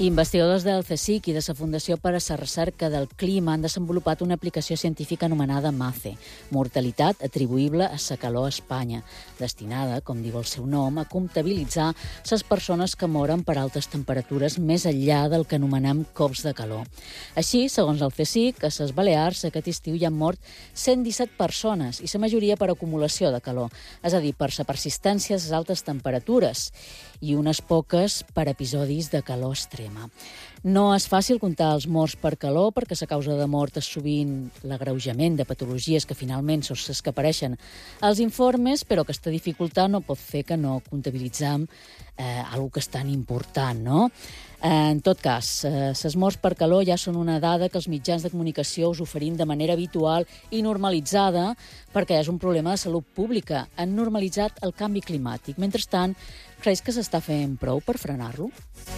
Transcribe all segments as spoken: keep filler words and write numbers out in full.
Investigadors del CSIC i de la Fundació per a la Recerca del Clima han desenvolupat una aplicació científica anomenada MACE, mortalitat atribuïble a la calor a Espanya, destinada, com diu el seu nom, a comptabilitzar les persones que moren per altes temperatures més enllà del que anomenem cops de calor. Així, segons el CSIC, a les Balears aquest estiu hi han mort cent disset persones i la majoria per acumulació de calor, és a dir, per la persistència de les altes temperatures i unes poques per episodis de calor extrema. No és fàcil comptar els morts per calor perquè la causa de mort és sovint l'agreujament de patologies que finalment són les que apareixen als informes, però aquesta dificultat no pot fer que no comptabilitzem eh, alguna que és tan important, no? En tot cas, eh, les morts per calor ja són una dada que els mitjans de comunicació us oferim de manera habitual i normalitzada perquè és un problema de salut pública. Han normalitzat el canvi climàtic. Mentrestant, creus que s'està fent prou per frenar-lo?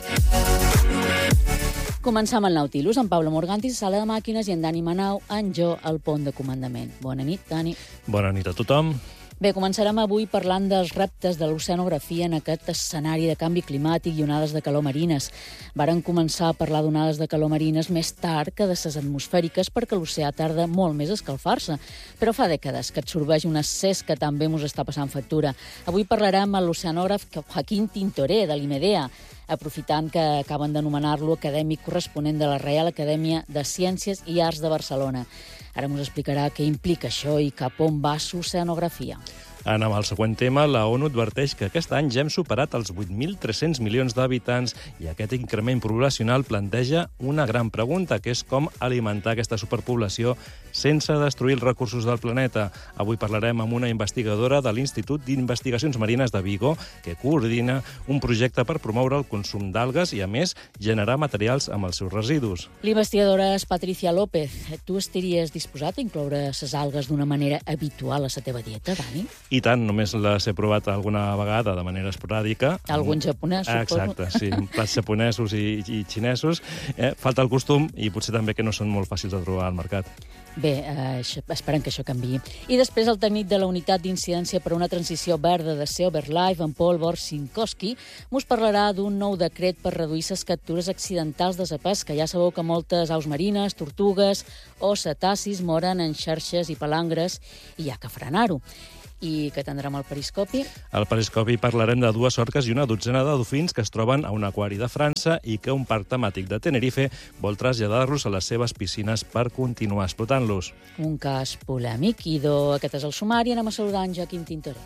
Començam el Nautilus amb Pablo Morgantis a sala de màquines i en Dani Manau en Jo al pont de comandament. Bona nit, Dani. Bona nit a tothom. Bé, començarem avui parlant dels reptes de l'oceanografia en aquest escenari de canvi climàtic i onades de calor marines. Varen començar a parlar d'onades de calor marines més tard que de les atmosfèriques perquè l'oceà tarda molt més a escalfar-se. Però fa dècades que absorbeix un excés que també ens està passant factura. Avui parlarem amb l'oceanògraf Joaquín Tintoré, de l'IMEDEA, aprofitant que acaben d'anomenar-lo acadèmic corresponent de la Reial Acadèmia de Ciències i Arts de Barcelona. Ara ens explicarà què implica això i cap on va l'oceanografia. Anem al següent tema. La ONU adverteix que aquest any ja hem superat els vuit mil tres-cents milions d'habitants i aquest increment poblacional planteja una gran pregunta, que és com alimentar aquesta superpoblació sense destruir els recursos del planeta. Avui parlarem amb una investigadora de l'Institut d'Investigacions Marines de Vigo que coordina un projecte per promoure el consum d'algues i, a més, generar materials amb els seus residus. L'investigadora és Patricia López. Tu estaries disposat a incloure les algues d'una manera habitual a la teva dieta, Dani? I tant, només les he provat alguna vegada de manera esporàdica. Algun japonès, suposo. Exacte, sí, plats japonesos i, i xinesos. Eh, falta el costum i potser també que no són molt fàcils de trobar al mercat. Bé, eh, esperem que això canviï. I després el tècnic de la Unitat d'Incidència per a una Transició Verda de Sea Over Life, en Paul Borsinkowski, mos parlarà d'un nou decret per reduir les captures accidentals de la pesca. Ja sabeu que moltes aus marines, tortugues o cetacis moren en xarxes i palangres i hi ha que frenar-ho. I que tindrem al periscopi? Al periscopi parlarem de dues orques i una dotzena de dofins que es troben a un aquari de França i que un parc temàtic de Tenerife vol traslladar-los a les seves piscines per continuar explotant-los. Un cas polèmic. I do, aquest és el sumari. Anem a saludar en Joaquín Tintoré.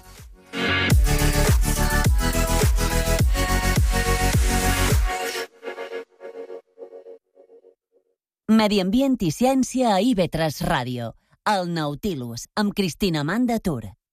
Medi Ambient i Ciència a I V tres Ràdio. El Nautilus, amb Cristina Manda Tur.